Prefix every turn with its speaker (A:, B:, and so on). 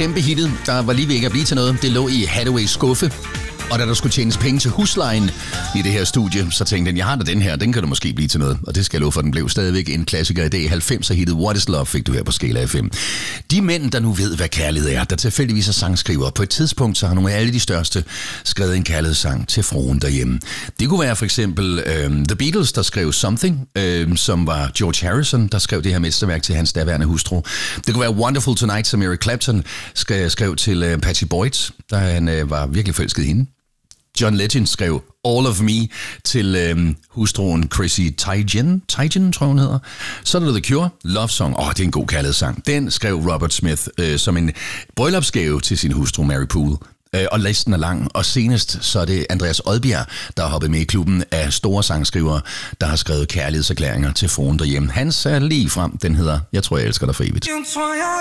A: kæmpe hittet, der var lige ved ikke at blive til noget. Det lå i Hathaways skuffe. Og da der skulle tjenes penge til huslejen i det her studie, så tænkte den, jeg har da den her, den kan du måske blive til noget. Og det skal jeg love for, den blev stadigvæk en klassiker i dag. 90'er-hittet What is Love fik du her på Skala FM. De mænd, der nu ved, hvad kærlighed er, der tilfældigvis er sangskriver. På et tidspunkt, så har nogle af alle de største skrevet en kærlighedssang til fruen derhjemme. Det kunne være for eksempel The Beatles, der skrev Something, som var George Harrison, der skrev det her mesterværk til hans daværende hustru. Det kunne være Wonderful Tonight, som Eric Clapton skrev til Patty Boyd, da han var virkelig forelsket i hende. John Legend skrev All of Me til hustruen Chrissy Teigen, tror hun hedder. Så er der The Cure, Love Song. Det er en god kærlighedssang. Den skrev Robert Smith som en bryllupsgave til sin hustru Mary Poole. Og listen er lang, og senest så er det Andreas Odbjerg, der har hoppet med i klubben af store sangskrivere, der har skrevet kærlighedserklæringer til fruen derhjemme. Hans er lige frem, den hedder Jeg tror jeg elsker dig for evigt.